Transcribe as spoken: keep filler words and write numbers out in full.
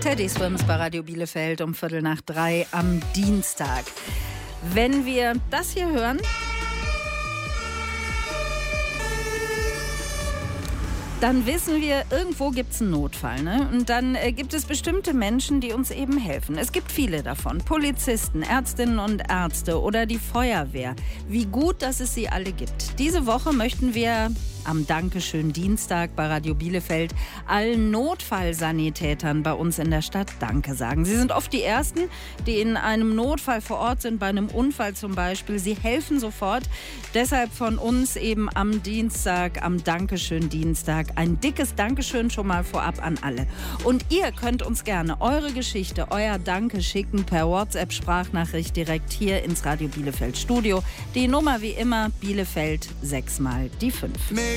Teddy Swims bei Radio Bielefeld um Viertel nach drei am Dienstag. Wenn wir das hier hören, dann wissen wir, irgendwo gibt es einen Notfall. Ne? Und dann äh, gibt es bestimmte Menschen, die uns eben helfen. Es gibt viele davon. Polizisten, Ärztinnen und Ärzte oder die Feuerwehr. Wie gut, dass es sie alle gibt. Diese Woche möchten wir am Dankeschön Dienstag bei Radio Bielefeld allen Notfallsanitätern bei uns in der Stadt Danke sagen. Sie sind oft die Ersten, die in einem Notfall vor Ort sind, bei einem Unfall zum Beispiel. Sie helfen sofort. Deshalb von uns eben am Dienstag, am Dankeschön Dienstag, ein dickes Dankeschön schon mal vorab an alle. Und ihr könnt uns gerne eure Geschichte, euer Danke schicken per WhatsApp-Sprachnachricht direkt hier ins Radio Bielefeld Studio. Die Nummer wie immer Bielefeld sechs mal die fünf.